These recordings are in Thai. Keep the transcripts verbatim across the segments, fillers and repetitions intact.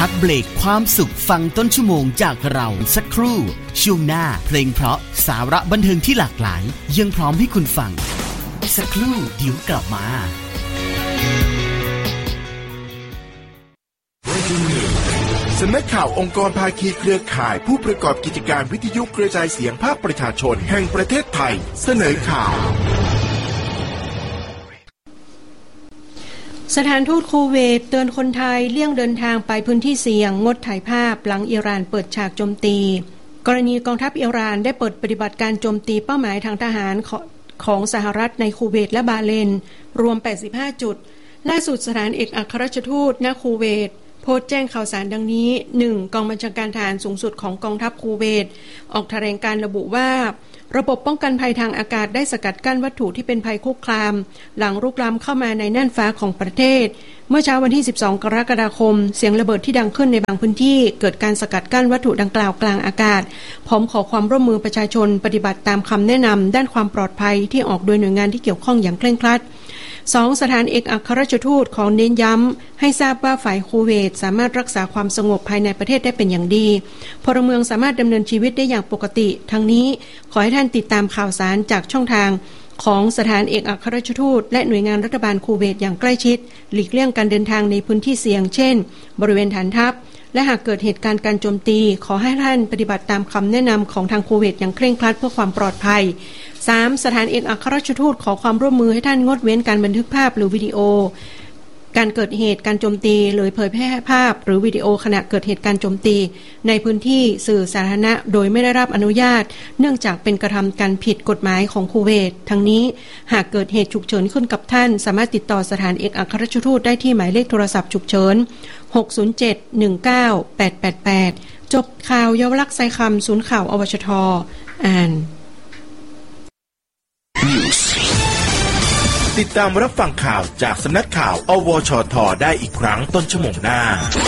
พักเบรกความสุขฟังต้นชั่วโมงจากเราสักครู่ช่วงหน้าเพลงเพราะสาระบันเทิงที่หลากหลายยังพร้อมให้คุณฟังสักครู่เดี๋ยวกลับมาสำนักข่าวองค์กรภาคีเครือข่ายผู้ประกอบกิจการวิทยุกระจายเสียงภาคประชาชนแห่งประเทศไทยเสนอข่าวสถานทูตคูเวตเตือนคนไทยเลี่ยงเดินทางไปพื้นที่เสี่ยงงดถ่ายภาพหลังอิหร่านเปิดฉากโจมตีกรณีกองทัพอิหร่านได้เปิดปฏิบัติการโจมตีเป้าหมายทางทหารของสหรัฐในคูเวตและบาห์เรนรวมแปดสิบห้าจุดล่าสุดสถานเอกอัครราชทูตณคูเวตโพสต์แจ้งข่าวสารดังนี้ หนึ่ง กองบัญชาการทหารสูงสุดของกองทัพคูเวตออกแถลงการระบุว่าระบบป้องกันภัยทางอากาศได้สกัดกั้นวัตถุที่เป็นภัยคุกคามหลังรุกล้ำเข้ามาในน่านฟ้าของประเทศเมื่อเช้าวันที่สิบสองกรกฎาคมเสียงระเบิดที่ดังขึ้นในบางพื้นที่เกิดการสกัดกั้นวัตถุดังกล่าวกลางอากาศพร้อมขอความร่วมมือประชาชนปฏิบัติตามคำแนะนำด้านความปลอดภัยที่ออกโดยหน่วยงานที่เกี่ยวข้องอย่างเคร่งครัดสอง สถานเอกอัครราชทูตของเน้นย้ำให้ทราบว่าฝ่ายคูเวตสามารถรักษาความสงบภายในประเทศได้เป็นอย่างดีพลเมืองสามารถดำเนินชีวิตได้อย่างปกติทั้งนี้ขอให้ท่านติดตามข่าวสารจากช่องทางของสถานเอกอัครราชทูตและหน่วยงานรัฐบาลคูเวตอย่างใกล้ชิดหลีกเลี่ยงการเดินทางในพื้นที่เสี่ยงเช่นบริเวณฐานทัพและหากเกิดเหตุการณ์การโจมตีขอให้ท่านปฏิบัติตามคำแนะนำของทางคูเวตอย่างเคร่งครัดเพื่อความปลอดภัยสาม สถานเอกอัครราชทูตขอความร่วมมือให้ท่านงดเว้นการบันทึกภาพหรือวิดีโอการเกิดเหตุการโจมตีหรือเผยแพร่ภาพหรือวิดีโอขณะเกิดเหตุการโจมตีในพื้นที่สื่อสาธารณะโดยไม่ได้รับอนุญาตเนื่องจากเป็นกระทำการผิดกฎหมายของคูเวตทั้งนี้หากเกิดเหตุฉุกเฉินขึ้นกับท่านสามารถติดต่อสถานเอกอัครราชทูตได้ที่หมายเลขโทรศัพท์ฉุกเฉินหก ศูนย์ เจ็ด หนึ่ง เก้า แปด แปด แปดจบข่าวเยาวลักษณ์ไซคำศูนย์ข่าวอวชทอ่านติดตามรับฟังข่าวจากสำนักข่าวอวชทได้อีกครั้งต้นชั่วโมงหน้า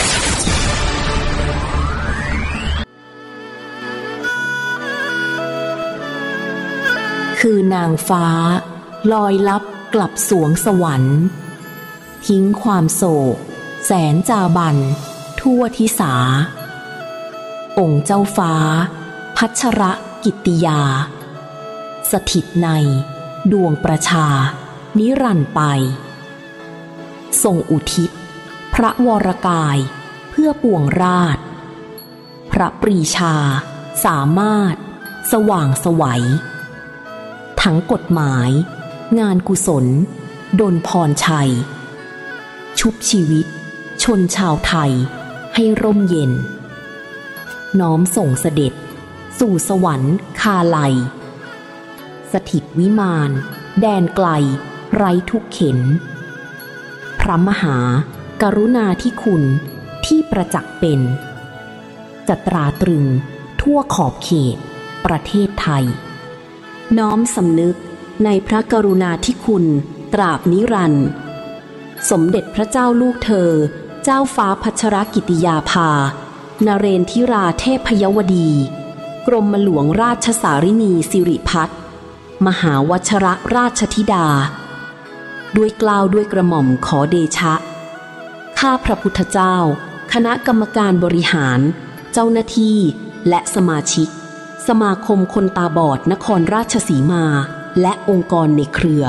คือนางฟ้าลอยลับกลับสวงสวรรค์ทิ้งความโศกแสนจาบันทั่วทิสาองค์เจ้าฟ้าพัชรกิตติยาสถิตในดวงประชานิรันดร์ไปทรงอุทิศพระวรกายเพื่อปวงราชพระปรีชาสามารถสว่างไสวทั้งกฎหมายงานกุศลดลพรชัยชุบชีวิตชนชาวไทยให้ร่มเย็นน้อมส่งเสด็จสู่สวรรค์คาลัยสถิตวิมานแดนไกลไร้ทุกเข็นพระมหากรุณาธิคุณที่ประจักษ์เป็นจะตราตรึงทั่วขอบเขตประเทศไทยน้อมสำนึกในพระกรุณาธิคุณตราบนิรันดร์สมเด็จพระเจ้าลูกเธอเจ้าฟ้าพัชรกิติยาภานเรนทิราเทพยวดีกรมหลวงราชสารินีสิริพัฒน์มหาวชรราชธิดาด้วยเกล้าด้วยกระหม่อมขอเดชะข้าพระพุทธเจ้าคณะกรรมการบริหารเจ้าหน้าที่และสมาชิกสมาคมคนตาบอดนครราชสีมาและองค์กรในเครือ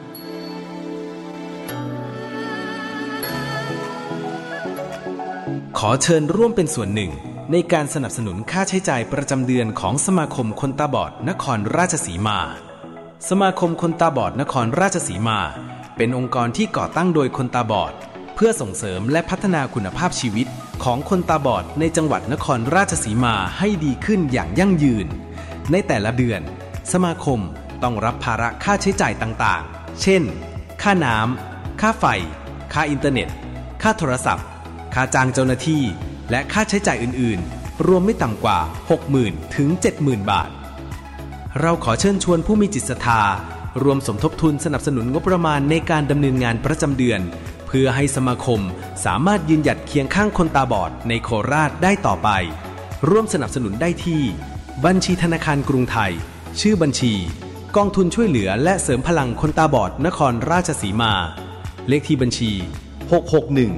ขอเชิญร่วมเป็นส่วนหนึ่งในการสนับสนุนค่าใช้จ่ายประจำเดือนของสมาคมคนตาบอดนครราชสีมาสมาคมคนตาบอดนครราชสีมาเป็นองค์กรที่ก่อตั้งโดยคนตาบอดเพื่อส่งเสริมและพัฒนาคุณภาพชีวิตของคนตาบอดในจังหวัดนครราชสีมาให้ดีขึ้นอย่างยั่งยืนในแต่ละเดือนสมาคมต้องรับภาระค่าใช้จ่ายต่างๆเช่นค่าน้ำค่าไฟค่าอินเทอร์เน็ตค่าโทรศัพท์ค่าจ้างเจ้าหน้าที่และค่าใช้จ่ายอื่นๆรวมไม่ต่ำกว่า หกหมื่น ถึง เจ็ดหมื่น บาทเราขอเชิญชวนผู้มีจิตศรัทธารวมสมทบทุนสนับสนุนงบประมาณในการดำเนินงานประจำเดือนเพื่อให้สมาคมสามารถยืนหยัดเคียงข้างคนตาบอดในโคราชได้ต่อไปร่วมสนับสนุนได้ที่บัญชีธนาคารกรุงไทยชื่อบัญชีกองทุนช่วยเหลือและเสริมพลังคนตาบอดนครราชสีมาเลขที่บัญชีหก หก หนึ่ง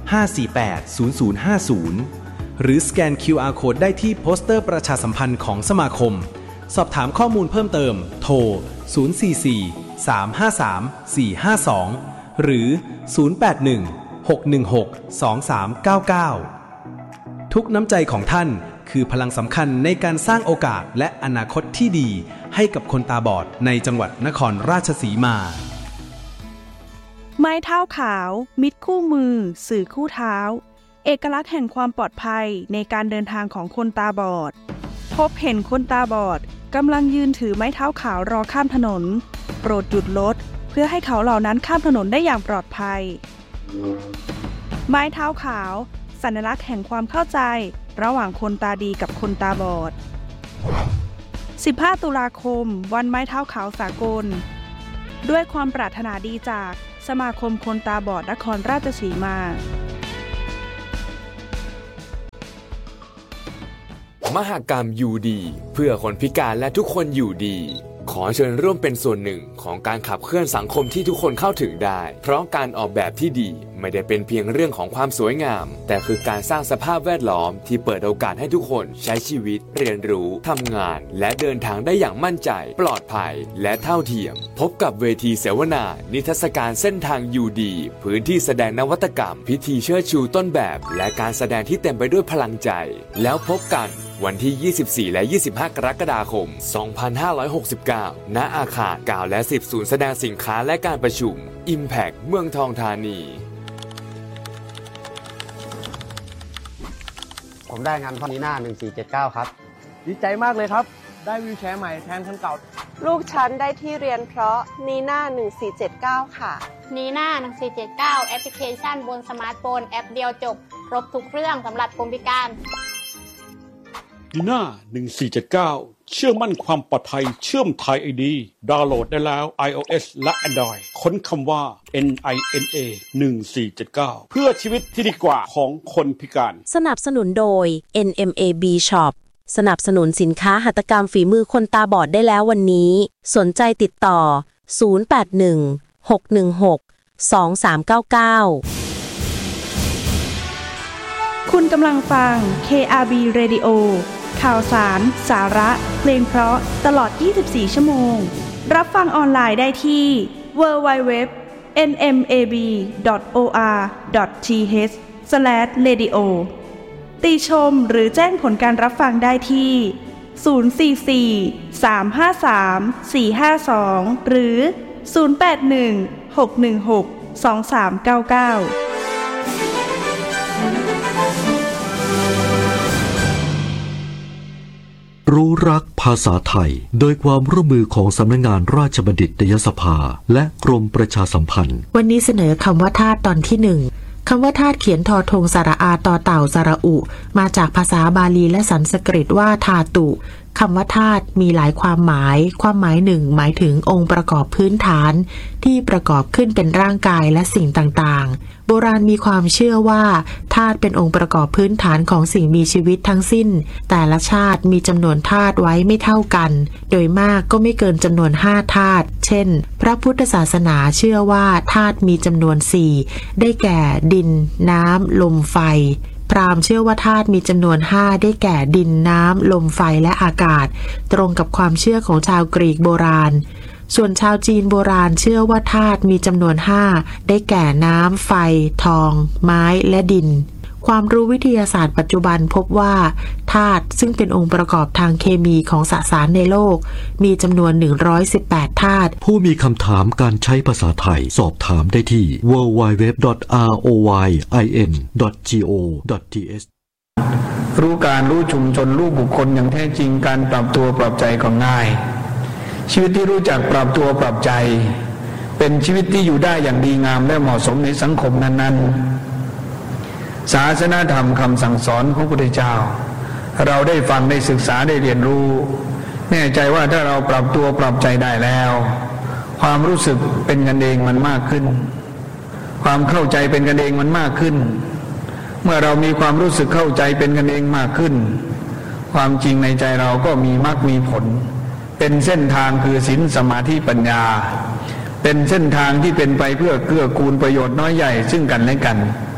ห้า สี่ แปด ศูนย์ ศูนย์ ห้า ศูนย์หรือสแกน คิว อาร์ Code ได้ที่โปสเตอร์ประชาสัมพันธ์ของสมาคมสอบถามข้อมูลเพิ่มเติมโทรศูนย์ สี่ สี่ สาม ห้า สาม สี่ ห้า สองหรือศูนย์ แปด หนึ่ง หก หนึ่ง หก สอง สาม เก้า เก้าทุกน้ำใจของท่านคือพลังสำคัญในการสร้างโอกาสและอนาคตที่ดีให้กับคนตาบอดในจังหวัดนครราชสีมาไม้เท้าขาวมิตรคู่มือสื่อคู่เท้าเอกลักษณ์แห่งความปลอดภัยในการเดินทางของคนตาบอดพบเห็นคนตาบอดกำลังยืนถือไม้เท้าขาวรอข้ามถนนโปรดหยุดรถเพื่อให้เขาเหล่านั้นข้ามถนนได้อย่างปลอดภัยไม้เท้าขาวสัญลักษณ์แห่งความเข้าใจระหว่างคนตาดีกับคนตาบอดสิบห้าตุลาคมวันไม้เท้าขาวสากลด้วยความปรารถนาดีจากสมาคมคนตาบอดนครราชสีมามหกรรมอยู่ดีเพื่อคนพิการและทุกคนอยู่ดีขอเชิญร่วมเป็นส่วนหนึ่งของการขับเคลื่อนสังคมที่ทุกคนเข้าถึงได้เพราะการออกแบบที่ดีไม่ได้เป็นเพียงเรื่องของความสวยงามแต่คือการสร้างสภาพแวดล้อมที่เปิดโอกาสให้ทุกคนใช้ชีวิตเรียนรู้ทำงานและเดินทางได้อย่างมั่นใจปลอดภัยและเท่าเทียมพบกับเวทีเสวนานิทรรศการเส้นทางอยู่ดีพื้นที่แสดงนวัตกรรมพิธีเชิดชูต้นแบบและการแสดงที่เต็มไปด้วยพลังใจแล้วพบกันวันที่ยี่สิบสี่และยี่สิบห้ากรกฎาคมสองพันห้าร้อยหกสิบเก้าณอาคารเก้าและสิบศูนย์แสดงสินค้าและการประชุม Impact เมืองทองธานีผมได้งานพ่อนีน่าหนึ่งสี่เจ็ดเก้าครับดีใจมากเลยครับได้วีลแชร์ใหม่แทนคันเก่าลูกฉันได้ที่เรียนเพราะนีน่าหนึ่งสี่เจ็ดเก้าค่ะนีน่าหนึ่งสี่เจ็ดเก้าแอปพลิเคชันบนสมาร์ทโฟนแอปเดียวจบครบทุกเรื่องสำหรับคนพิการนีน่าหนึ่งสี่เจ็ดเก้าเชื่อมั่นความปลอดภัยเชื่อมไทย ไอ ดี ดาวน์โหลดได้แล้ว iOS และ Android ค้นคำว่า เอ็น ไอ เอ็น เอ หนึ่งสี่เจ็ดเก้า เพื่อชีวิตที่ดีกว่าของคนพิการสนับสนุนโดย เอ็น เอ็ม เอ บี Shop สนับสนุนสินค้าหัตถกรรมฝีมือคนตาบอดได้แล้ววันนี้สนใจติดต่อศูนย์ แปด หนึ่ง หก หนึ่ง หก สอง สาม เก้า เก้าคุณกำลังฟัง เค อาร์ บี Radio ข่าวสาร สาระ เพลงเพราะตลอดยี่สิบสี่ชั่วโมงรับฟังออนไลน์ได้ที่ ดับเบิลยู ดับเบิลยู ดับเบิลยู ดอท เอ็น เอ็ม เอ บี ดอท โอ อาร์ ดอท ที เอช สแลช เรดิโอ ติชมหรือแจ้งผลการรับฟังได้ที่ ศูนย์ สี่ สี่ สาม ห้า สาม สี่ ห้า สอง หรือ ศูนย์ แปด หนึ่ง หก หนึ่ง หก สอง สาม เก้า เก้ารู้รักภาษาไทยโดยความร่วมมือของสำนักงานราชบัณฑิตยสภาและกรมประชาสัมพันธ์วันนี้เสนอคำว่าทาสตอนที่หนึ่งคำว่าทาสเขียนทอทงสระอาต่อเต่าสระอุมาจากภาษาบาลีและสันสกฤตว่าทาตุคำว่าธาตุมีหลายความหมายความหมายหนึ่งหมายถึงองค์ประกอบพื้นฐานที่ประกอบขึ้นเป็นร่างกายและสิ่งต่างๆโบราณมีความเชื่อว่าธาตุเป็นองค์ประกอบพื้นฐานของสิ่งมีชีวิตทั้งสิ้นแต่ละชาติมีจำนวนธาตุไว้ไม่เท่ากันโดยมากก็ไม่เกินจำนวนห้าธาตุเช่นพระพุทธศาสนาเชื่อว่าธาตุมีจำนวนสี่ได้แก่ดินน้ำลมไฟพราหมณ์เชื่อว่าธาตุมีจำนวนห้าได้แก่ดินน้ำลมไฟและอากาศตรงกับความเชื่อของชาวกรีกโบราณส่วนชาวจีนโบราณเชื่อว่าธาตุมีจำนวนห้าได้แก่น้ำไฟทองไม้และดินความรู้วิทยาศาสตร์ปัจจุบันพบว่าธาตุซึ่งเป็นองค์ประกอบทางเคมีของสสารในโลกมีจำนวนหนึ่งร้อยสิบแปดธาตุผู้มีคำถามการใช้ภาษาไทยสอบถามได้ที่ ดับเบิลยู ดับเบิลยู ดับเบิลยู ดอท อาร์ โอ วาย ไอ เอ็น ดอท จี โอ ดอท ที เอชรู้การรู้ชุมชนรู้บุคคลอย่างแท้จริงการปรับตัวปรับใจก็ง่ายชีวิตที่รู้จักปรับตัวปรับใจเป็นชีวิตที่อยู่ได้อย่างดีงามและเหมาะสมในสังคมนั้นๆศาสนธรรมคำสั่งสอนของพระพุทธเจ้าเราได้ฟังได้ศึกษาได้เรียนรู้แน่ใจว่าถ้าเราปรับตัวปรับใจได้แล้วความรู้สึกเป็นกันเองมันมากขึ้นความเข้าใจเป็นกันเองมันมากขึ้นเมื่อเรามีความรู้สึกเข้าใจเป็นกันเองมากขึ้นความจริงในใจเราก็มีมรรคมีผลเป็นเส้นทางคือศีลสมาธิปัญญาเป็นเส้นทางที่เป็นไปเพื่อเกื้อกูลประโยชน์น้อยใหญ่ซึ่งกันและกัน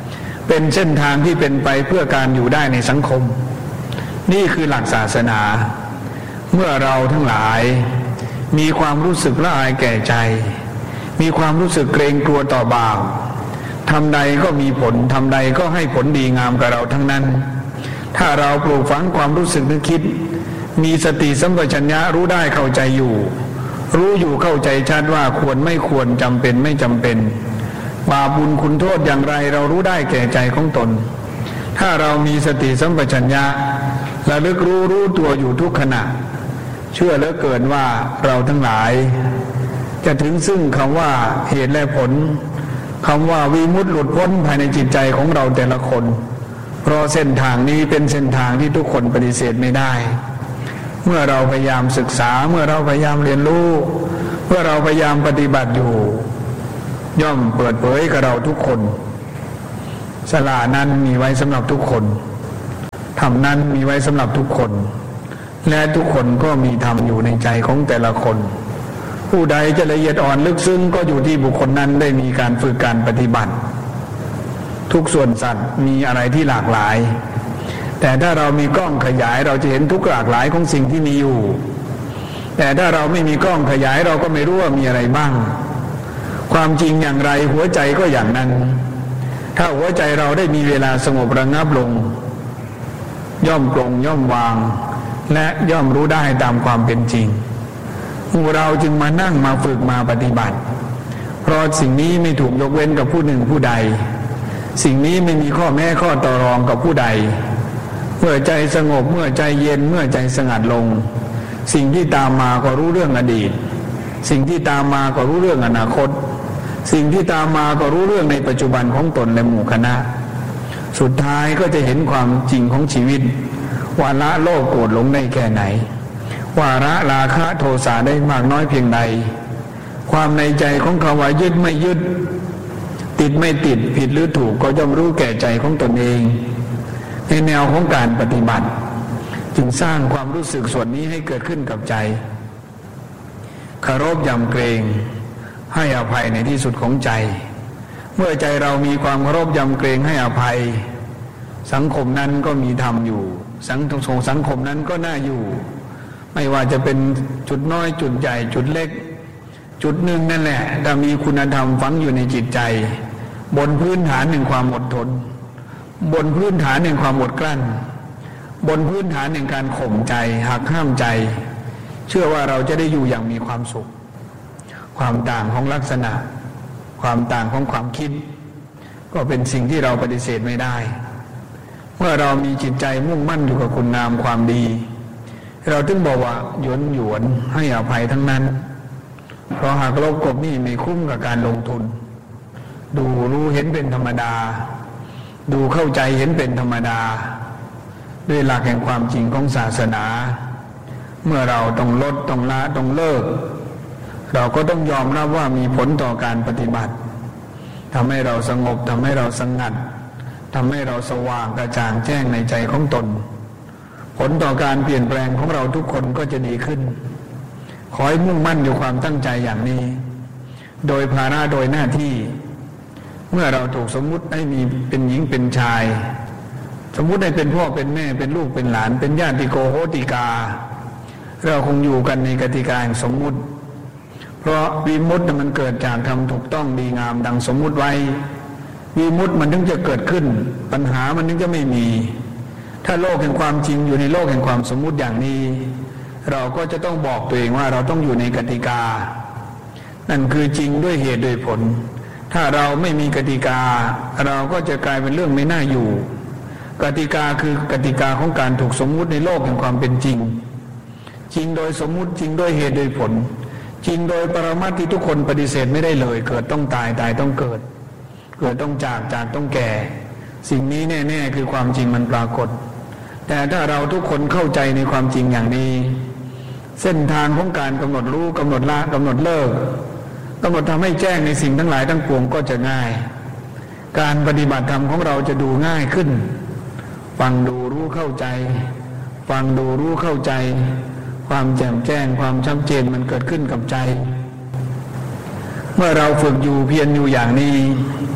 เป็นเส้นทางที่เป็นไปเพื่อการอยู่ได้ในสังคมนี่คือหลักศาสนาเมื่อเราทั้งหลายมีความรู้สึกละอายแก่ใจมีความรู้สึกเกรงกลัวต่อบาปทำใดก็มีผลทำใดก็ให้ผลดีงามกับเราทั้งนั้นถ้าเราปลูกฝังความรู้สึกนึกคิดมีสติสัมปชัญญะรู้ได้เข้าใจอยู่รู้อยู่เข้าใจชัดว่าควรไม่ควรจำเป็นไม่จำเป็นบาปบุญคุณโทษอย่างไรเรารู้ได้แก่ใจของตนถ้าเรามีสติสัมปชัญญะระลึกรู้รู้ตัวอยู่ทุกขณะเชื่อเหลือเกินว่าเราทั้งหลายจะถึงซึ่งคำว่าเหตุและผลคำว่าวิมุตติหลุดพ้นภายในจิตใจของเราแต่ละคนเพราะเส้นทางนี้เป็นเส้นทางที่ทุกคนปฏิเสธไม่ได้เมื่อเราพยายามศึกษาเมื่อเราพยายามเรียนรู้เมื่อเราพยายามปฏิบัติอยู่ย่อมเปิดเผยกับเราทุกคนศาลานั้นมีไว้สำหรับทุกคนธรรมนั้นมีไว้สำหรับทุกคนและทุกคนก็มีธรรมอยู่ในใจของแต่ละคนผู้ใดจะละเอียดอ่อนลึกซึ้งก็อยู่ที่บุคคลนั้นได้มีการฝึกการปฏิบัติทุกส่วนสัตว์มีอะไรที่หลากหลายแต่ถ้าเรามีกล้องขยายเราจะเห็นทุกหลากหลายของสิ่งที่มีอยู่แต่ถ้าเราไม่มีกล้องขยายเราก็ไม่รู้ว่ามีอะไรบ้างความจริงอย่างไรหัวใจก็อย่างนั้นถ้าหัวใจเราได้มีเวลาสงบระงับลงย่อมปลงย่อมวางและย่อมรู้ได้ตามความเป็นจริงเราจึงมานั่งมาฝึกมาปฏิบัติเพราะสิ่งนี้ไม่ถูกยกเว้นกับผู้หนึ่งผู้ใดสิ่งนี้ไม่มีข้อแม้ข้อต่อรองกับผู้ใดเมื่อใจสงบเมื่อใจเย็นเมื่อใจสงัดลงสิ่งที่ตามมาก็รู้เรื่องอดีตสิ่งที่ตามมาก็รู้เรื่องอนาคตสิ่งที่ตามมาก็รู้เรื่องในปัจจุบันของตนและหมู่คณะสุดท้ายก็จะเห็นความจริงของชีวิตว่าละโลภโกรธหลงได้แค่ไหนว่าละราคะโทสะได้มากน้อยเพียงใดความในใจของเขาว่ายึดไม่ยึดติดไม่ติดผิดหรือถูกก็ย่อมรู้แก่ใจของตนเองในแนวของการปฏิบัติจึงสร้างความรู้สึกส่วนนี้ให้เกิดขึ้นกับใจเคารพยำเกรงให้อภัยในที่สุดของใจเมื่อใจเรามีความเคารพยำเกรงให้อภัยสังคมนั้นก็มีธรรมอยู่สังคมสังคมนั้นก็น่าอยู่ไม่ว่าจะเป็นจุดน้อยจุดใหญ่จุดเล็กจุดหนึ่งนั่นแหละถ้ามีคุณธรรมฝังอยู่ในจิตใจบนพื้นฐานแห่งความอดทนบนพื้นฐานแห่งความอดกลั้นบนพื้นฐานแห่งการข่มใจหักห้ามใจเชื่อว่าเราจะได้อยู่อย่างมีความสุขความต่างของลักษณะความต่างของความคิดก็เป็นสิ่งที่เราปฏิเสธไม่ได้เมื่อเรามีจิตใจมุ่งมั่นอยู่กับคุณงามความดีเราถึงบอกว่าหยวนหยวนให้อภัยทั้งนั้นเพราะหากโลภกบนี่ไม่คุ้มกับการลงทุนดูรู้เห็นเป็นธรรมดาดูเข้าใจเห็นเป็นธรรมดาด้วยหลักแห่งความจริงของศาสนาเมื่อเราต้องลดต้องละต้องเลิกเราก็ต้องยอมรับว่ามีผลต่อการปฏิบัติทำให้เราสงบทำให้เราสงัดทำให้เราสว่างกระจ่างแจ้งในใจของตนผลต่อการเปลี่ยนแปลงของเราทุกคนก็จะดีขึ้นขอให้มุ่งมั่นอยู่ความตั้งใจอย่างนี้โดยภาระโดยหน้าที่เมื่อเราถูกสมมุติให้มีเป็นหญิงเป็นชายสมมุติให้เป็นพ่อเป็นแม่เป็นลูกเป็นหลานเป็นญาติโกโหติกาเราคงอยู่กันในกติกาแห่งสมมุติเพราะวิมุตติมันเกิดจากทำถูกต้องดีงามดังสมมุติไว้วิมุตติมันถึงจะเกิดขึ้นปัญหามันถึงจะไม่มีถ้าโลกแห่งความจริงอยู่ในโลกแห่งความสมมุติอย่างนี้เราก็จะต้องบอกตัวเองว่าเราต้องอยู่ในกติกานั่นคือจริงด้วยเหตุด้วยผลถ้าเราไม่มีกติกาเราก็จะกลายเป็นเรื่องไม่น่าอยู่กติกาคือกติกาของการถูกสมมุติในโลกแห่งความเป็นจริงจริงโดยสมมุติจริงด้วยเหตุด้วยผลจริงโดยปรมัตถ์ที่ทุกคนปฏิเสธไม่ได้เลยเกิดต้องตายตายต้องเกิดเกิดต้องจากจากต้องแก่สิ่งนี้แน่ๆคือความจริงมันปรากฏแต่ถ้าเราทุกคนเข้าใจในความจริงอย่างนี้เส้นทางของการกำหนดรู้กำหนดละกำหนดเลิกกำหนดทำให้แจ้งในสิ่งทั้งหลายทั้งปวงก็จะง่ายการปฏิบัติธรรมของเราจะดูง่ายขึ้นฟังดูรู้เข้าใจฟังดูรู้เข้าใจความแจ่มแจ้งความชัดเจนมันเกิดขึ้นกับใจเมื่อเราฝึกอยู่เพียรอยู่อย่างนี้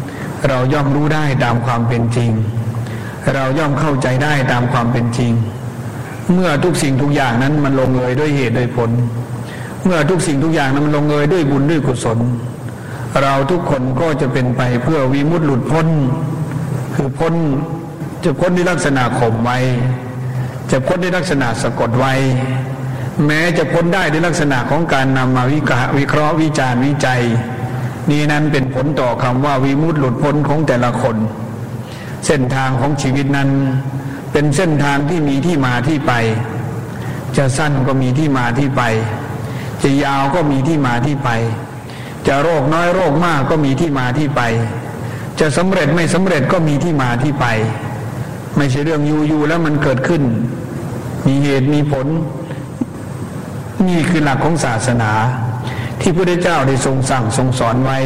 เราย่อมรู้ได้ตามความเป็นจริงเราย่อมเข้าใจได้ตามความเป็นจริงเมื่อทุกสิ่งทุกอย่างนั้นมันลงเอยด้วยเหตุด้วยผลเมื่อทุกสิ่งทุกอย่างนั้นมันลงเอยด้วยบุญด้วยกุศลเราทุกคนก็จะเป็นไปเพื่อวิมุตติหลุดพ้นคือพ้นจะพ้นในลักษณะข่มไว้จะพ้นในลักษณะสะกดไว้แม้จะพ้นได้ในลักษณะของการนำมาวิเคราะห์วิจารณ์วิจัยนี้นั้นเป็นผลต่อคำว่าวิมุตติหลุดพ้นของแต่ละคนเส้นทางของชีวิตนั้นเป็นเส้นทางที่มีที่มาที่ไปจะสั้นก็มีที่มาที่ไปจะยาวก็มีที่มาที่ไปจะโรคน้อยโรคมากก็มีที่มาที่ไปจะสำเร็จไม่สำเร็จก็มีที่มาที่ไปไม่ใช่เรื่องอยู่ๆแล้วมันเกิดขึ้นมีเหตุมีผลนี่คือหลักของศาสนาที่พระพุทธเจ้าได้ทรงสั่งทรงสอนไว้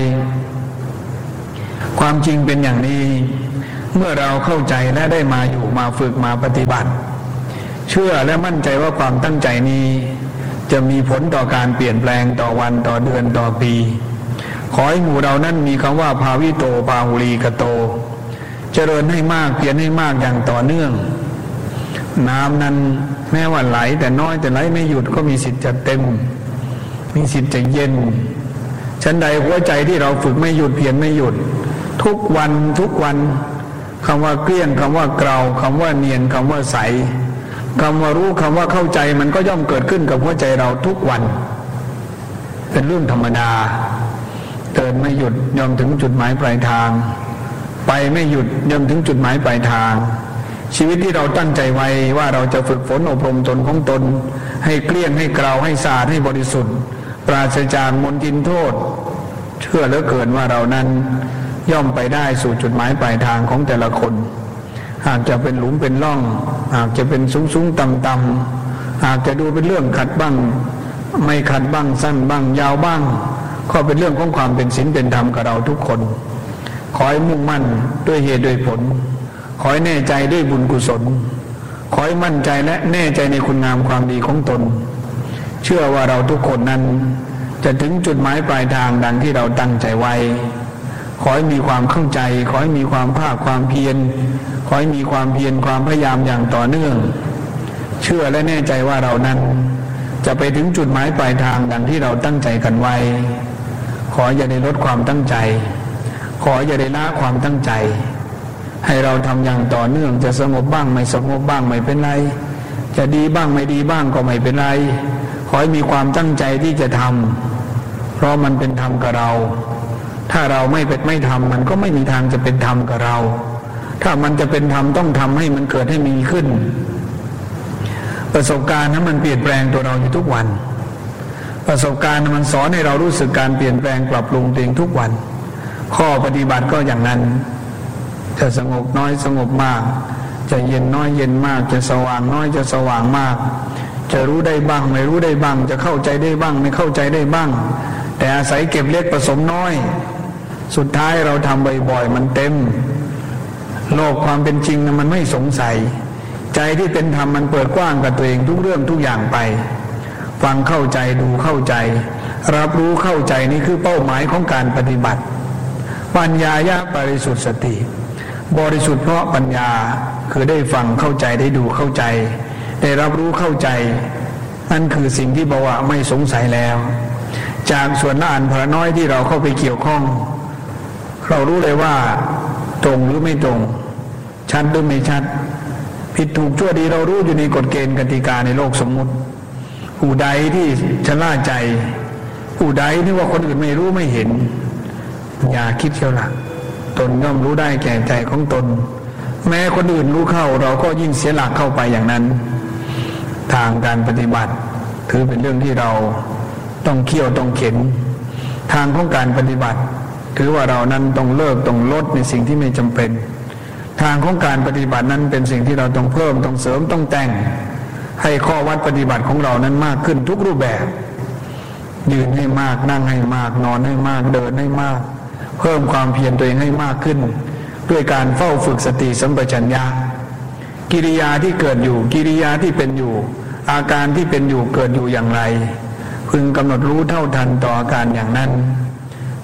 ความจริงเป็นอย่างนี้เมื่อเราเข้าใจและได้มาอยู่มาฝึกมาปฏิบัติเชื่อและมั่นใจว่าความตั้งใจนี้จะมีผลต่อการเปลี่ยนแปลงต่อวันต่อเดือนต่อปีขอให้หมู่เรานั้นมีคำว่าภาวิโตภาหุลีกโตเจริญให้มากเพียรให้มากอย่างต่อเนื่องน้ำนั้นแม้ว่าไหลแต่น้อยแต่ไหลไม่หยุดก็มีสิทธิ์จะเต็มมีสิทธิ์จะเย็นฉันใดหัวใจที่เราฝึกไม่หยุดเพียรไม่หยุดทุกวันทุกวันคำว่าเกลี้ยงคำว่าเกลาคำว่าเนียนคำว่าใสคำว่ารู้คำว่าเข้าใจมันก็ย่อมเกิดขึ้นกับหัวใจเราทุกวันเป็นเรื่องธรรมดาเดินไม่หยุดย่อมถึงจุดหมายปลายทางไปไม่หยุดย่อมถึงจุดหมายปลายทางชีวิตที่เราตั้งใจไว้ว่าเราจะฝึกฝนอบรมตนของตนให้เกลี้ยงให้เกลาให้สะอาดให้บริสุทธิ์ปราศจากมลทินโทษเชื่อเหลือเกินว่าเรานั้นย่อมไปได้สู่จุดหมายปลายทางของแต่ละคนหากจะเป็นหลุมเป็นร่องหากจะเป็นสูงสูงต่ำต่ำหากจะดูเป็นเรื่องขัดบ้างไม่ขัดบ้างสั้นบ้างยาวบ้างก็เป็นเรื่องของความเป็นศีลเป็นธรรมกับเราทุกคนขอให้มุ่งมั่นด้วยเหตุด้วยผลขอให้แน่ใจด้วยบุญกุศลขอให้มั่นใจและแน่ใจในคุณงามความดีของตนเชื่อว่าเราทุกคนนั้นจะถึงจุดหมายปลายทางดังที่เราตั้งใจไว้ขอให้มีความเข้าใจขอให้มีความภาคความเพียรขอให้มีความเพียรความพยายามอย่างต่อเนื่องเชื่อและแน่ใจว่าเรานั้นจะไปถึงจุดหมายปลายทางดังที่เราตั้งใจกันไว้ขออย่าได้ลดความตั้งใจขออย่าได้ละความตั้งใจให้เราทำอย่างต่อเนื่องจะสงบบ้างไม่สงบบ้างไม่เป็นไรจะดีบ้างไม่ดีบ้างก็ไม่เป็นไรขอให้มีความตั้งใจที่จะทำเพราะมันเป็นธรรมกับเราถ้าเราไม่เป็นไม่ทำมันก็ไม่มีทางจะเป็นธรรมกับเราถ้ามันจะเป็นธรรมต้องทำให้มันเกิดให้มีขึ้นประสบการณ์นั้นมันเปลี่ยนแปลงตัวเราอยู่ทุกวันประสบการณ์มันสอนให้เรารู้สึกการเปลี่ยนแปลงปรับปรุงตัวเองทุกวันข้อปฏิบัติก็อย่างนั้นจะสงบน้อยสงบมากจะเย็นน้อยเย็นมากจะสว่างน้อยจะสว่างมากจะรู้ได้บ้างไม่รู้ได้บ้างจะเข้าใจได้บ้างไม่เข้าใจได้บ้างแต่อาศัยเก็บเล็กผสมน้อยสุดท้ายเราทำบ่อยๆมันเต็มโลกความเป็นจริงนะมันไม่สงสัยใจที่เป็นธรรมมันเปิดกว้างกับตัวเองทุกเรื่องทุกอย่างไปฟังเข้าใจดูเข้าใจรับรู้เข้าใจนี่คือเป้าหมายของการปฏิบัติปัญญายะบริสุทธิ์สติบริสุทธิ์เพราะปัญญาคือได้ฟังเข้าใจได้ดูเข้าใจได้รับรู้เข้าใจนั่นคือสิ่งที่บอกว่าไม่สงสัยแล้วจากส่วนละอันพระน้อยที่เราเข้าไปเกี่ยวข้องเรารู้เลยว่าตรงหรือไม่ตรงชัดหรือไม่ชัดผิดถูกชั่วดีเรารู้อยู่ในกฎเกณฑ์กติกาในโลกสมมุติผู้ใดที่ชะล่าใจผู้ใดที่ว่าคนอื่นไม่รู้ไม่เห็นอย่าคิดเชียวละตนย่อมรู้ได้แก่ใจของตนแม้คนอื่นรู้เข้าเราก็ยิ่งเสียหลักเข้าไปอย่างนั้นทางการปฏิบัติถือเป็นเรื่องที่เราต้องเคี่ยวต้องเข็นทางของการปฏิบัติถือว่าเรานั้นต้องเลิกต้องลดในสิ่งที่ไม่จำเป็นทางของการปฏิบัตินั้นเป็นสิ่งที่เราต้องเพิ่มต้องเสริมต้องแต่งให้ข้อวัดปฏิบัติของเรานั้นมากขึ้นทุกรูปแบบยืนให้มากนั่งให้มากนอนให้มากเดินให้มากเพิ่มความเพียรตัวเองให้มากขึ้นด้วยการเฝ้าฝึกสติสัมปชัญญะกิริยาที่เกิดอยู่กิริยาที่เป็นอยู่อาการที่เป็นอยู่เกิดอยู่อย่างไรพึงกำหนดรู้เท่าทันต่ออาการอย่างนั้น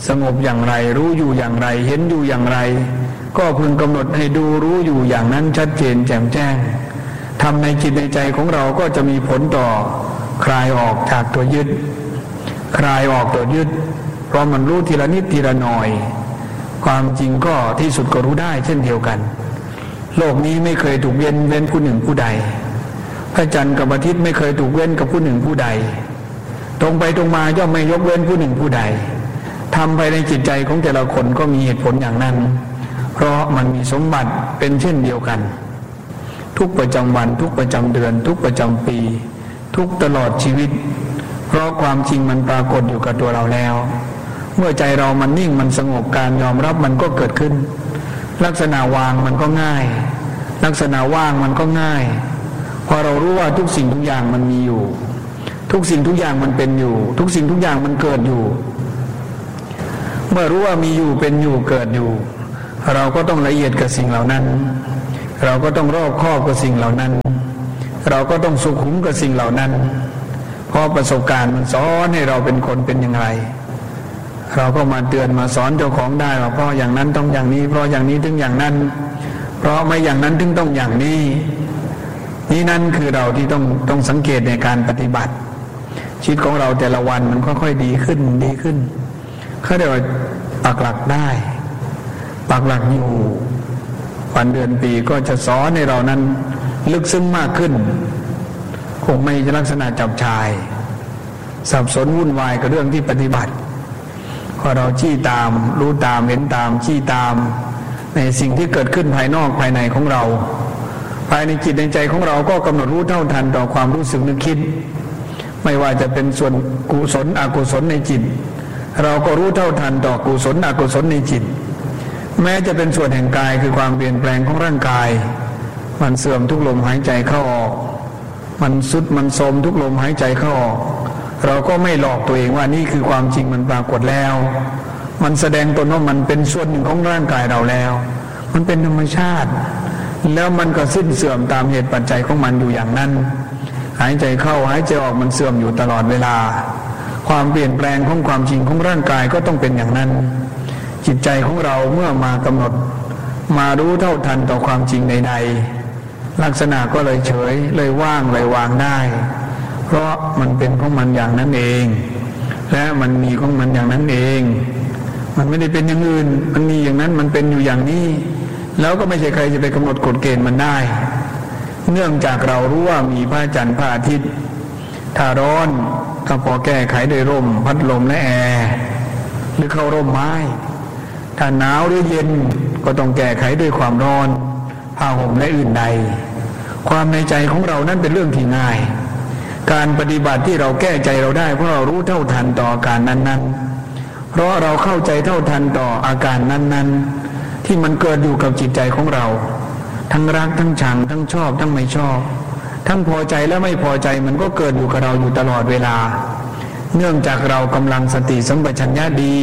สงบอย่างไรรู้อยู่อย่างไรเห็นอยู่อย่างไรก็พึงกำหนดให้ดูรู้อยู่อย่างนั้นชัดเจนแจ่มแจ้งทำในจิตในใจของเราก็จะมีผลต่อคลายออกจากตัวยึดคลายออกตัวยึดเพราะมันรู้ทีละนิดทีละหน่อยความจริงก็ที่สุดก็รู้ได้เช่นเดียวกันโลกนี้ไม่เคยถูกเว้นเว้นผู้หนึ่งผู้ใดพระจันทร์กับอาทิตย์ไม่เคยถูกเว้นกับผู้หนึ่งผู้ใดตรงไปตรงมาย่อมไม่ยกเว้นผู้หนึ่งผู้ใดทำไปในจิตใจของแต่ละคนก็มีเหตุผลอย่างนั้นเพราะมันมีสมบัติเป็นเช่นเดียวกันทุกประจำวันทุกประจำเดือนทุกประจำปีทุกตลอดชีวิตเพราะความจริงมันปรากฏอยู่กับตัวเราแล้วเมื่อใจเรามันนิ่งมันสงบการยอมรับมันก็เกิดขึ้นลักษณะวางมันก็ง่ายลักษณะว่างมันก็ง่ายพอเรารู้ว่าทุกสิ่งทุกอย่างมันมีอยู่ทุกสิ่งทุกอย่างมันเป็นอยู่ทุกสิ่งทุกอย่างมันเกิดอยู่เมื่อรู้ว่ามีอยู่เป็นอยู่เกิดอยู่เราก็ต้องละเอียดกับสิ่งเหล่านั้นเราก็ต้องรอบคอบกับสิ่งเหล่านั้นเราก็ต้องสุขุมกับสิ่งเหล่านั้นเพราะประสบการณ์มันสอนให้เราเป็นคนเป็นอย่างไรเราก็มาเตือนมาสอนเจ้าของได้ว่าเพราะอย่างนั้นต้องอย่างนี้เพราะอย่างนี้ถึงอย่างนั้นเพราะไม่อย่างนั้นถึงต้องอย่างนี้นี่นั่นคือเราที่ต้องต้องสังเกตในการปฏิบัติชีวิตของเราแต่ละวันมันค่อยๆดีขึ้นดีขึ้นเขาเรียกว่าปักหลักได้ปักหลักอยู่วันเดือนปีก็จะสอนให้เรานั้นลึกซึ้งมากขึ้นคงไม่ลักษณะจับชายสับสนวุ่นวายกับเรื่องที่ปฏิบัติพอเราชี้ตามรู้ตามเห็นตามชี้ตามในสิ่งที่เกิดขึ้นภายนอกภายในของเราภายในจิตในใจของเราก็กำหนดรู้เท่าทันต่อความรู้สึกนึกคิดไม่ว่าจะเป็นส่วนกุศลอกุศลในจิตเราก็รู้เท่าทันต่อกุศลอกุศลในจิตแม้จะเป็นส่วนแห่งกายคือความเปลี่ยนแปลงของร่างกายมันเสื่อมทุกลมหายใจเข้าออกมันสุดมันโทรมทุกลมหายใจเข้าออกเราก็ไม่หลอกตัวเองว่านี่คือความจริงมันปรากฏแล้วมันแสดงตนว่ามันเป็นส่วนหนึ่งของร่างกายเราแล้วมันเป็นธรรมชาติแล้วมันก็สิ้นเสื่อมตามเหตุปัจจัยของมันอยู่อย่างนั้นหายใจเข้าหายใจออกมันเสื่อมอยู่ตลอดเวลาความเปลี่ยนแปลงของความจริงของร่างกายก็ต้องเป็นอย่างนั้นจิตใจของเราเมื่อมากำหนดมารู้เท่าทันต่อความจริงใดๆลักษณะก็เลยเฉยเลยว่างเลยวางได้เพราะมันเป็นของมันอย่างนั้นเองและมันมีของมันอย่างนั้นเองมันไม่ได้เป็นอย่างอื่นมันมีอย่างนั้นมันเป็นอยู่อย่างนี้แล้วก็ไม่ใช่ใครจะไปกำหนดกฎเกณฑ์มันได้เนื่องจากเรารู้ว่ามีพระจันทร์พระอาทิตย์ถ้าร้อนก็พอแก้ไขโดยร่มพัดลมและแอร์หรือเข้าร่มไม้ถ้าหนาวหรือเย็นก็ต้องแก้ไขด้วยความร้อนผ้าห่มและอื่นใดความในใจของเรานั้นเป็นเรื่องที่ง่ายการปฏิบัติที่เราแก้ใจเราได้เพราะเรารู้เท่าทันต่ออาการนั้นๆเพราะเราเข้าใจเท่าทันต่ออาการนั้นๆที่มันเกิดอยู่กับจิตใจของเราทั้งรักทั้งชังทั้งชอบทั้งไม่ชอบทั้งพอใจและไม่พอใจมันก็เกิดอยู่กับเราอยู่ตลอดเวลาเนื่องจากเรากำลังสติสัมปชัญญะดี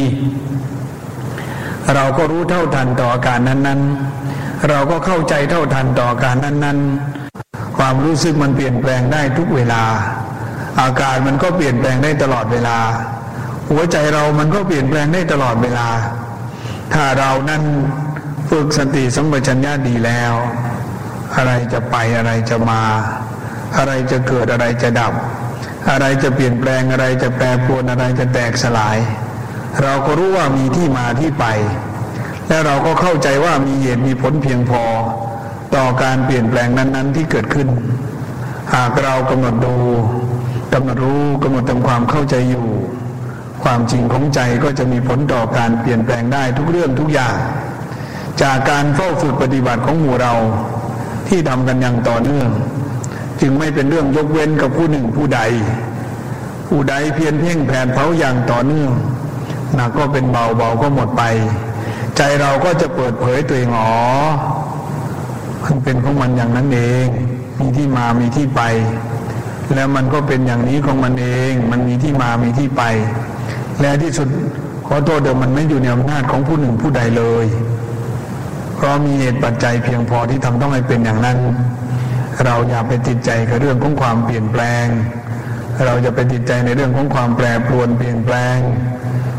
เราก็รู้เท่าทันต่ออาการนั้นๆเราก็เข้าใจเท่าทันต่ออาการนั้นๆความรู้สึกมันเปลี่ยนแปลงได้ทุกเวลาอาการมันก็เปลี่ยนแปลงได้ตลอดเวลาหัวใจเรามันก็เปลี่ยนแปลงได้ตลอดเวลาถ้าเรานั้นฝึกสติสัมปชัญญะดีแล้วอะไรจะไปอะไรจะมาอะไรจะเกิดอะไรจะดับอะไรจะเปลี่ยนแปลงอะไรจะแปรปรวนอะไรจะแตกสลายเราก็รู้ว่ามีที่มาที่ไปและเราก็เข้าใจว่ามีเหตุมีผลเพียงพอต่อการเปลี่ยนแปลงนั้นๆที่เกิดขึ้นหากเรากำหนดดูกำหนดรู้กำหนดทำความเข้าใจอยู่ความจริงของใจก็จะมีผลต่อการเปลี่ยนแปลงได้ทุกเรื่องทุกอย่างจากการเฝ้าฝึกปฏิบัติของหมู่เราที่ทำกันอย่างต่อเนื่องจึงไม่เป็นเรื่องยกเว้นกับผู้หนึ่งผู้ใดผู้ใดเพียรเพ่งแผนเผาอย่างต่อเนื่องหนักก็เป็นเบาเบาก็หมดไปใจเราก็จะเปิดเผยตัวเองอ๋อมันเป็นของมันอย่างนั้นเองมีที่มามีที่ไปแล้วมันก็เป็นอย่างนี้ของมันเองมันมีที่มามีที่ไปและที่สุดขอโทษเดี๋ยวมันไม่อยู่ในอำนาจของผู้หนึ่งผู้ใดเลยเพราะมีเหตุปัจจัยเพียงพอที่ทำต้องให้เป็นอย่างนั้นเราอย่าไปติดใจกับเรื่องของความเปลี่ยนแปลงเราจะไปติดใจในเรื่องของความแปรปรวนเปลี่ยนแปลง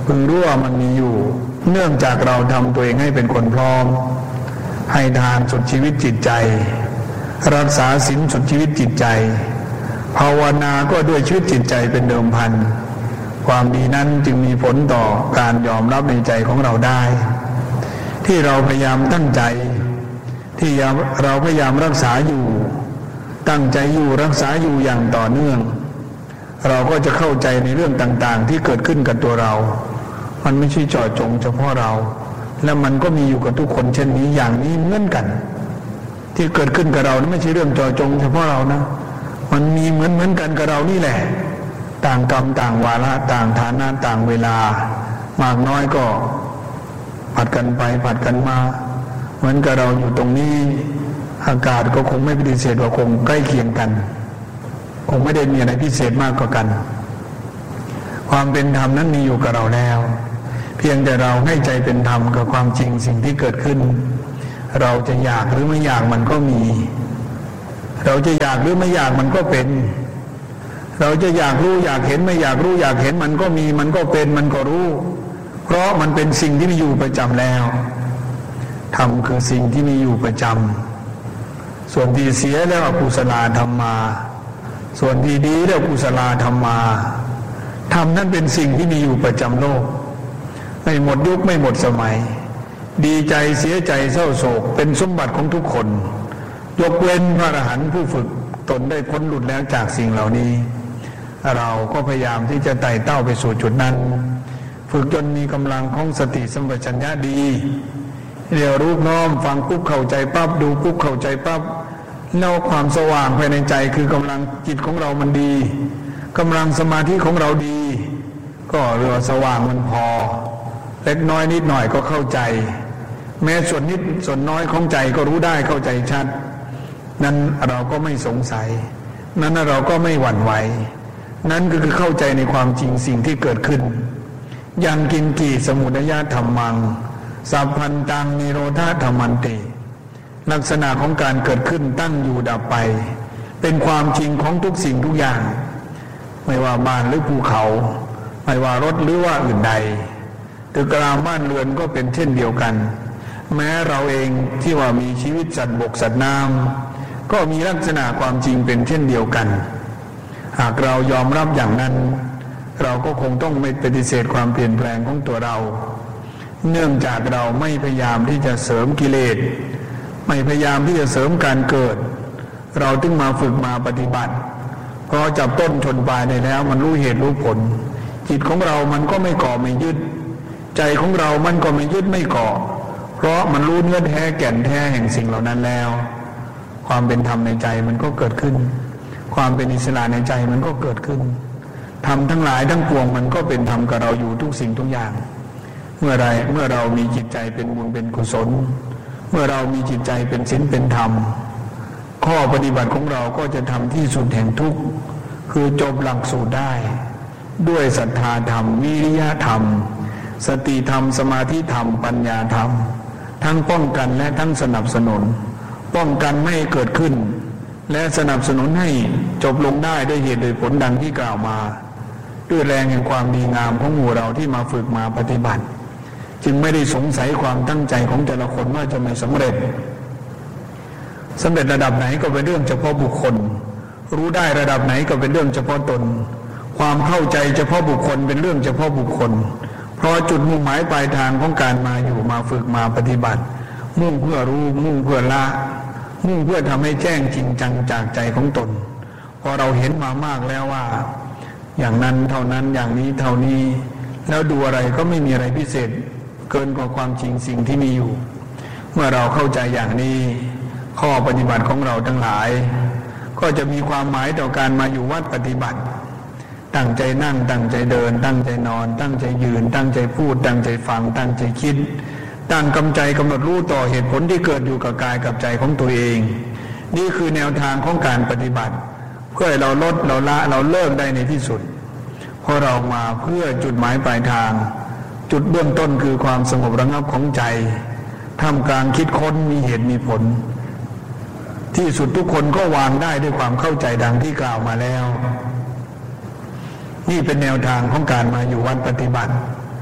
พึงรู้ว่ามันมีอยู่เนื่องจากเราทำตัวเองให้เป็นคนพร้อมให้ทานสุดชีวิตจิตใจรักษาศีลสุดชีวิตจิตใจภาวนาก็ด้วยชีวิตจิตใจเป็นเดิมพันความดีนั้นจึงมีผลต่อการยอมรับในใจของเราได้ที่เราพยายามตั้งใจที่เราพยายามรักษาอยู่ตั้งใจอยู่รักษาอยู่อย่างต่อเนื่องเราก็จะเข้าใจในเรื่องต่างๆที่เกิดขึ้นกับตัวเรามันไม่ใช่เจาะจงเฉพาะเราและมันก็มีอยู่กับทุกคนเช่นนี้อย่างนี้เหมือนกันที่เกิดขึ้นกับเราไม่ใช่เรื่องเจาะจงเฉพาะเรานะมันมีเหมือนเหมือนกันกับเรานี่แหละต่างกรรมต่างวาระต่างฐานะต่างเวลามากน้อยก็ผัดกันไปผัดกันมาเหมือนกับเราอยู่ตรงนี้อากาศก็คงไม่ปฏิเสธว่าคงใกล้เคียงกันคงไม่ได้มีอะไรพิเศษมากกว่ากันความเป็นธรรมนั้นมีอยู่กับเราแล้วเพียงแต่เราให้ใจเป็นธรรมกับความจริงสิ่งที่เกิดขึ้นเราจะอยากหรือไม่อยากมันก็มีเราจะอยากหรือไม่อยากมันก็เป็นเราจะอยากรู้อยากเห็นไม่อยากรู้อยากเห็นมันก็มีมันก็เป็นมันก็รู้เพราะมันเป็นสิ่งที่มีอยู่ประจำแล้วธรรมคือสิ่งที่มีอยู่ประจำส่วนที่เสียแล้วอกุศลธรรมมาส่วนที่ดีแล้วกุศลธรรมมาธรรมนั้นเป็นสิ่งที่มีอยู่ประจำโลกไม่หมดยุคไม่หมดสมัยดีใจเสียใจเศร้าโศกเป็นสมบัติของทุกคนยกเว้นพระอรหันต์ผู้ฝึกตนได้พ้นหลุดแล้วจากสิ่งเหล่านี้เราก็พยายามที่จะไต่เต้าไปสู่จุดนั้นฝึกจนมีกำลังของสติสัมปชัญญะดีเรียวรู้น้อมฟังปุ๊บเข้าใจปั๊บดูปุ๊บเข้าใจปั๊บแล้วความสว่างภายในใจคือกำลังจิตของเรามันดีกำลังสมาธิของเราดีก็เรือสว่างมันพอเล็กน้อยนิดหน่อยก็เข้าใจแม้ส่วนนิดส่วนน้อยของใจก็รู้ได้เข้าใจชัดนั้นเราก็ไม่สงสัยนั้นเราก็ไม่หวั่นไหวนั้นก็คือเข้าใจในความจริงสิ่งที่เกิดขึ้นยังกินกีสมุทัยธรรมังสัพพันตังนิโรธาธรรมันติลักษณะของการเกิดขึ้นตั้งอยู่ดับไปเป็นความจริงของทุกสิ่งทุกอย่างไม่ว่าบ้านหรือภูเขาไม่ว่ารถหรือว่าอื่นใดตึกรามบ้านเรือนก็เป็นเช่นเดียวกันแม้เราเองที่ว่ามีชีวิตสัตว์บกสัตว์น้ำก็มีลักษณะความจริงเป็นเช่นเดียวกันหากเรายอมรับอย่างนั้นเราก็คงต้องไม่ปฏิเสธความเปลี่ยนแปลงของตัวเราเนื่องจากเราไม่พยายามที่จะเสริมกิเลสไม่พยายามที่จะเสริมการเกิดเราจึงมาฝึกมาปฏิบัติเพราะจับต้นชนปลายได้แล้วมันรู้เหตุรู้ผลจิตของเรามันก็ไม่ก่อไม่ยึดใจของเรามันก็ไม่ยึดไม่ก่อเพราะมันรู้เนื้อแท้แก่นแท้แห่งสิ่งเหล่านั้นแล้วความเป็นธรรมในใจมันก็เกิดขึ้นความเป็นอิสระในใจมันก็เกิดขึ้นธรรมทั้งหลายทั้งปวงมันก็เป็นธรรมกับเราอยู่ทุกสิ่งทุกอย่างเมื่อไรเมื่อเรามีจิตใจเป็นบุญเป็นกุศลเมื่อเรามีจิตใจเป็นศีลเป็นธรรมข้อปฏิบัติของเราก็จะทำที่สุดแห่งทุกข์คือจบหลักสูตรได้ด้วยศรัทธาธรรมวิริยะธรรมสติธรรมสมาธิธรรมปัญญาธรรมทั้งป้องกันและทั้งสนับสนุนป้องกันไม่ให้เกิดขึ้นและสนับสนุนให้จบลงได้ด้วยเหตุโดยผลดังที่กล่าวมาด้วยแรงแห่งความดีงามของหมู่เราที่มาฝึกมาปฏิบัติจึงไม่ได้สงสัยความตั้งใจของแต่ละคนว่าจะไม่สำเร็จสำเร็จระดับไหนก็เป็นเรื่องเฉพาะบุคคลรู้ได้ระดับไหนก็เป็นเรื่องเฉพาะตนความเข้าใจเฉพาะบุคคลเป็นเรื่องเฉพาะบุคคลเพราะจุดมุ่งหมายปลายทางของการมาอยู่มาฝึกมาปฏิบัติมุ่งเพื่อรู้มุ่งเพื่อละมุ่งเพื่อทำให้แจ้งจริงจังจากใจของตนพอเราเห็นมามากแล้วว่าอย่างนั้นเท่านั้นอย่างนี้เท่านี้แล้วดูอะไรก็ไม่มีอะไรพิเศษเกินกว่าความจริงสิ่งที่มีอยู่เมื่อเราเข้าใจอย่างนี้ข้อปฏิบัติของเราทั้งหลายก็จะมีความหมายต่อการมาอยู่วัดปฏิบัติตั้งใจนั่งตั้งใจเดินตั้งใจนอนตั้งใจยืนตั้งใจพูดตั้งใจฟังตั้งใจคิดตั้งกำใจกำหนดรู้ต่อเหตุผลที่เกิดอยู่กับกายกับใจของตัวเองนี่คือแนวทางของการปฏิบัติเพื่อให้เราลดเราละเราเลิกได้ในที่สุดเพราะเรามาเพื่อจุดหมายปลายทางจุดเบื้องต้นคือความสงบระงับของใจท่ามกลางคิดค้นมีเหตุมีผลที่สุดทุกคนก็วางได้ด้วยความเข้าใจดังที่กล่าวมาแล้วนี่เป็นแนวทางของการมาอยู่วัดปฏิบัติ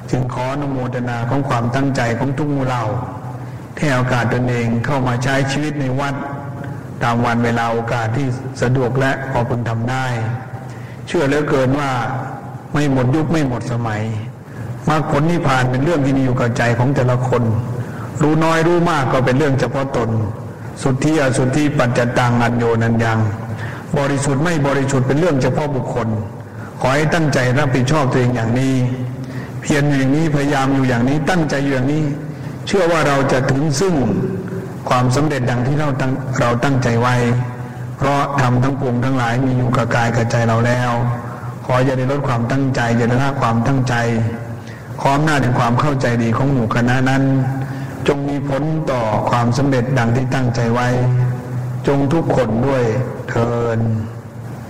จึงขออนุโมทนาของความตั้งใจของทุกหมู่เหล่าที่เอาโอกาสตนเองเข้ามาใช้ชีวิตในวัดตามวันเวลาโอกาสที่สะดวกและพอพึงทำได้เชื่อเหลือเกินว่าไม่หมดยุคไม่หมดสมัยมรรคผลนิพพานเป็นเรื่องที่มีอยู่กับใจของแต่ละคนรู้น้อยรู้มากก็เป็นเรื่องเฉพาะตนสุทธิอสุทธิปัจจตังอัญโยนัญญังบริสุทธิ์ไม่บริสุทธิ์เป็นเรื่องเฉพาะบุคคลขอให้ตั้งใจรับผิดชอบตัวเองอย่างนี้เพียรอย่างนี้พยายามอยู่อย่างนี้ตั้งใจอยู่อย่างนี้เชื่อว่าเราจะถึงซึ่งความสำเร็จดังที่เราตั้งเราตั้งใจไว้เพราะทำทั้งปวงทั้งหลายมีอยู่กับกายกับใจเราแล้วขออย่าได้ลดความตั้งใจอย่าได้ละความตั้งใจขออำนาจแห่งความเข้าใจดีของหมู่คณะนั้นจงมีผลต่อความสำเร็จดังที่ตั้งใจไว้จงทุกคนด้วยเทอญ